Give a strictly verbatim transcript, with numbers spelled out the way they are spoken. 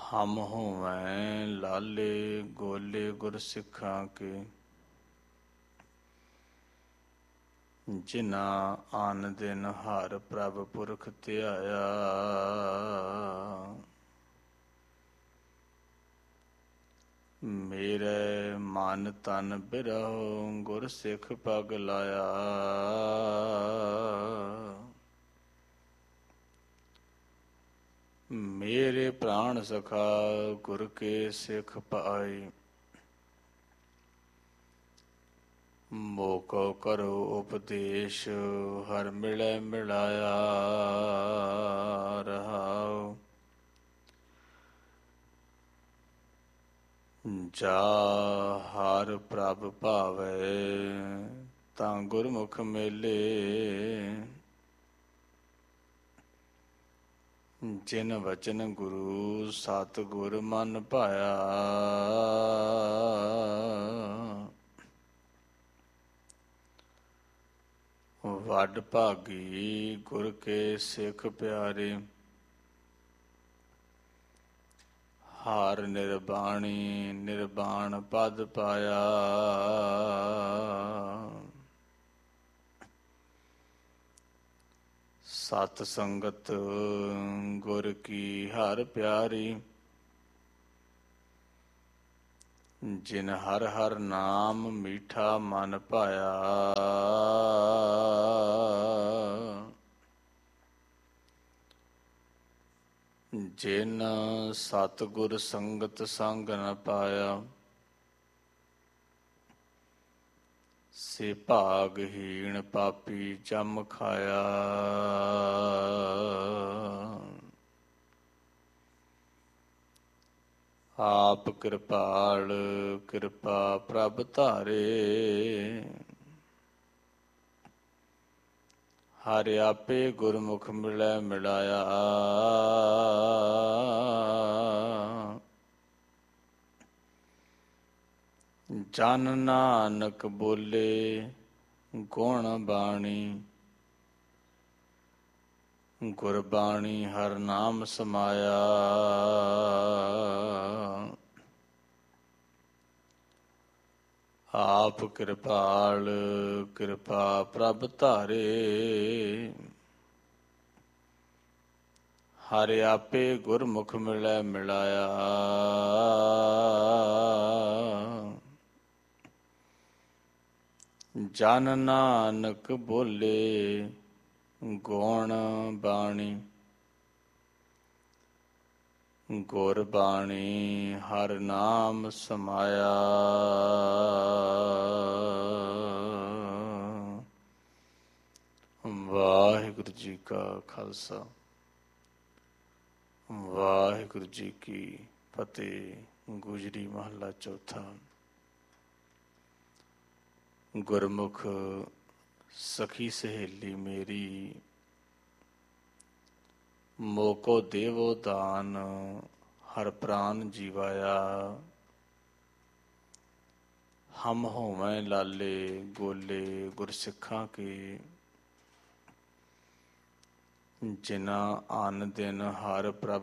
ਹਮ ਹੋਵੈਂ ਲਾਲੇ ਗੋਲੇ ਗੁਰ ਸਿੱਖਾਂ ਕੇ, ਜਿਨ੍ਹਾਂ ਆਨ ਦਿਨ ਹਰ ਪ੍ਰਭ ਪੁਰਖ ਧਿਆਇਆ। ਮੇਰੇ ਮਨ ਤਨ ਬਿਰਹੁ ਗੁਰ ਸਿੱਖ ਪਗ ਲਾਇਆ। ਮੇਰੇ ਪ੍ਰਾਣ ਸਖਾ ਗੁਰ ਕੇ ਸਿੱਖ ਪਾਈ। ਮੋਕੋ ਕਰੋ ਉਪਦੇਸ਼ ਹਰ ਮਿਲੈ ਮਿਲਾਇਆ। ਰਹਾਉ ਜਾ ਹਰ ਪ੍ਰਭ ਭਾਵੈ ਤਾਂ ਗੁਰਮੁਖ ਮੇਲੇ। ਜਿਨ ਵਚਨ ਗੁਰੂ ਸਤਿਗੁਰ ਮਨ ਭਾਇਆ। ਵੱਡ ਭਾਗੀ ਗੁਰ ਕੇ ਸਿੱਖ ਪਿਆਰੇ। ਹਰ ਨਿਰਬਾਣੀ ਨਿਰਬਾਣ ਪਦ ਪਾਇਆ। ਸਤ ਸੰਗਤ ਗੁਰ ਕੀ ਹਰ ਪਿਆਰੀ। ਜਿਨ ਹਰ ਹਰ ਨਾਮ ਮੀਠਾ ਮਨ ਭਾਇਆ। ਜਿਨ ਸਤਿਗੁਰ ਸੰਗਤ ਸੰਗ ਨ ਪਾਇਆ। ਸੇ ਭਾਗਹੀਣ ਪਾਪੀ ਜਮ ਖਾਇਆ। ਆਪ ਕਿਰਪਾਲ ਕਿਰਪਾ ਪ੍ਰਭ ਧਾਰੇ। ਹਰਿ ਆਪੇ ਗੁਰਮੁਖ ਮਿਲੈ ਮਿਲਾਇਆ। ਜਨ ਨਾਨਕ ਬੋਲੇ ਗੁਣ ਬਾਣੀ। ਗੁਰਬਾਣੀ ਹਰ ਨਾਮ ਸਮਾਇਆ। ਆਪ ਕਿਰਪਾਲ ਕਿਰਪਾ ਪ੍ਰਭ ਧਾਰੇ। ਹਰਿ ਆਪੇ ਗੁਰਮੁਖ ਮਿਲੈ ਮਿਲਾਇਆ। ਜਨ ਨਾਨਕ ਬੋਲੇ ਗੁਣ ਬਾਣੀ। ਗੁਰਬਾਣੀ ਹਰ ਨਾਮ ਸਮਾਇਆ। ਵਾਹਿਗੁਰੂ ਜੀ ਕਾ ਖਾਲਸਾ ਵਾਹਿਗੁਰੂ ਜੀ ਕੀ ਫਤਿਹ। ਗੁਜਰੀ ਮਹੱਲਾ ਚੌਥਾ। ਗੁਰਮੁਖ ਸਖੀ ਸਹੇਲੀ ਮੇਰੀ। ਮੋਕੋ ਦੇਵੋ ਦਾਨ ਹਰ ਪ੍ਰਾਨ ਜੀਵਾਇਆ। ਹਮ ਹੋਵੈਂ ਲਾਲੇ ਗੋਲੇ ਗੁਰ ਸਿੱਖਾਂ ਕੇ, ਜਿਨ੍ਹਾਂ ਆਨ ਦਿਨ ਹਰ ਪ੍ਰਭ